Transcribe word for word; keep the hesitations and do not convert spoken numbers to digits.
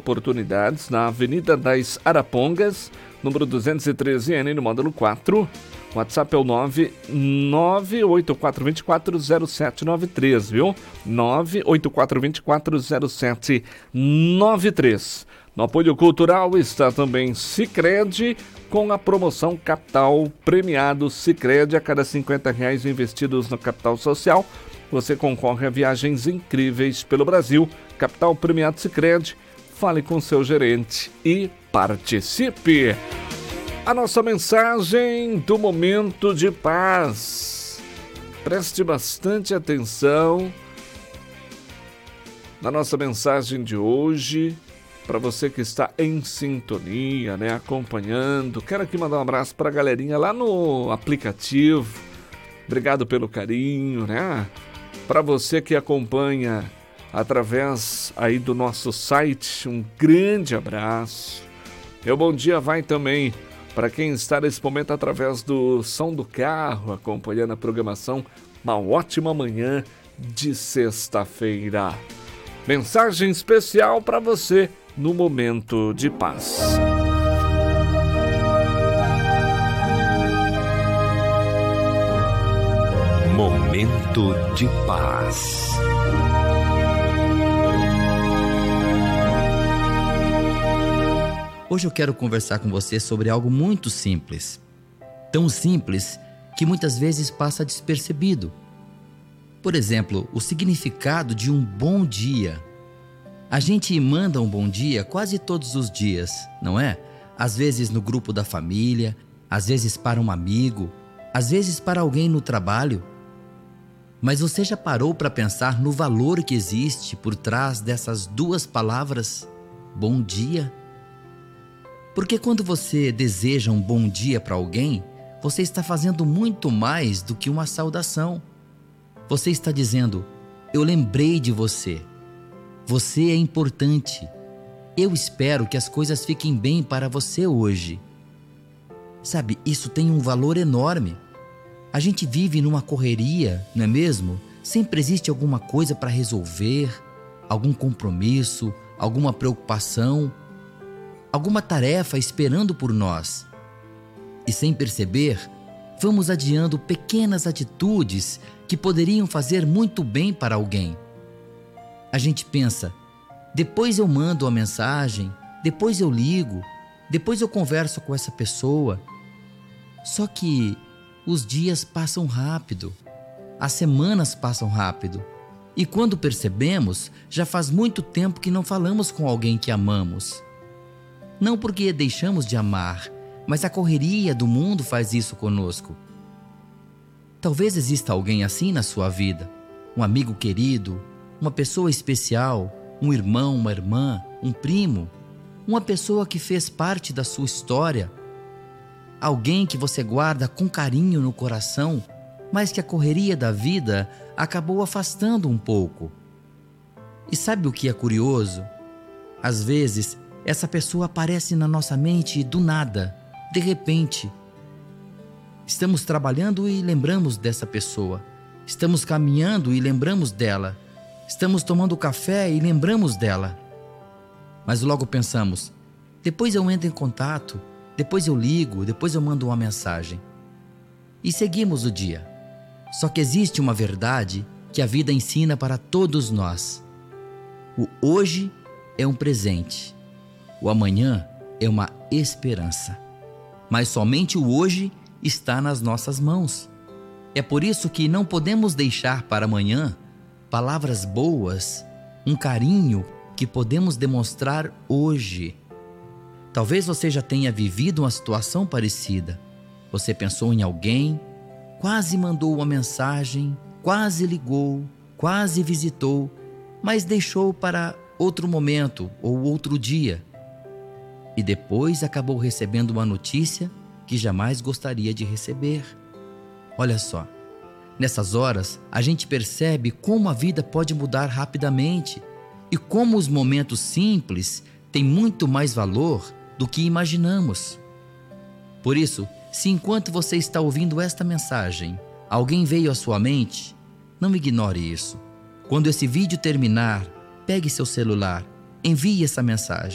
oportunidades na Avenida das Arapongas, número duzentos e treze N, no módulo quatro. O WhatsApp é o nove nove oito quatro dois quatro zero sete nove três, viu? nove oito quatro dois quatro zero sete nove três. No apoio cultural está também Sicredi, com a promoção Capital Premiado Sicredi. A cada cinquenta reais investidos no capital social, você concorre a viagens incríveis pelo Brasil. Capital Premiado Sicredi. Fale com seu gerente e participe. A nossa mensagem do momento de paz. Preste bastante atenção na nossa mensagem de hoje. Para você que está em sintonia, né, acompanhando, quero aqui mandar um abraço para a galerinha lá no aplicativo. Obrigado pelo carinho, né? Para você que acompanha através aí do nosso site, um grande abraço. Meu bom dia vai também para quem está nesse momento através do som do carro, acompanhando a programação. Uma ótima manhã de sexta-feira. Mensagem especial para você no momento de paz. Momento de paz. Hoje eu quero conversar com você sobre algo muito simples. Tão simples que muitas vezes passa despercebido. Por exemplo, o significado de um bom dia. A gente manda um bom dia quase todos os dias, não é? Às vezes no grupo da família, às vezes para um amigo, às vezes para alguém no trabalho. Mas você já parou para pensar no valor que existe por trás dessas duas palavras, bom dia? Porque quando você deseja um bom dia para alguém, você está fazendo muito mais do que uma saudação. Você está dizendo, eu lembrei de você. Você é importante. Eu espero que as coisas fiquem bem para você hoje. Sabe, isso tem um valor enorme. A gente vive numa correria, não é mesmo? Sempre existe alguma coisa para resolver, algum compromisso, alguma preocupação, alguma tarefa esperando por nós. E sem perceber, vamos adiando pequenas atitudes que poderiam fazer muito bem para alguém. A gente pensa, depois eu mando a mensagem, depois eu ligo, depois eu converso com essa pessoa. Só que os dias passam rápido, as semanas passam rápido. E quando percebemos, já faz muito tempo que não falamos com alguém que amamos. Não porque deixamos de amar, mas a correria do mundo faz isso conosco. Talvez exista alguém assim na sua vida, um amigo querido, uma pessoa especial, um irmão, uma irmã, um primo, uma pessoa que fez parte da sua história, alguém que você guarda com carinho no coração, mas que a correria da vida acabou afastando um pouco. E sabe o que é curioso? Às vezes, essa pessoa aparece na nossa mente do nada, de repente. Estamos trabalhando e lembramos dessa pessoa. Estamos caminhando e lembramos dela. Estamos tomando café e lembramos dela. Mas logo pensamos, depois eu entro em contato, depois eu ligo, depois eu mando uma mensagem. E seguimos o dia. Só que existe uma verdade que a vida ensina para todos nós. O hoje é um presente. O amanhã é uma esperança. Mas somente o hoje está nas nossas mãos. É por isso que não podemos deixar para amanhã palavras boas, um carinho que podemos demonstrar hoje. Talvez você já tenha vivido uma situação parecida. Você pensou em alguém, quase mandou uma mensagem, quase ligou, quase visitou, mas deixou para outro momento ou outro dia. E depois acabou recebendo uma notícia que jamais gostaria de receber. Olha só, nessas horas a gente percebe como a vida pode mudar rapidamente e como os momentos simples têm muito mais valor do que imaginamos. Por isso, se enquanto você está ouvindo esta mensagem, alguém veio à sua mente, não ignore isso. Quando esse vídeo terminar, pegue seu celular, envie essa mensagem.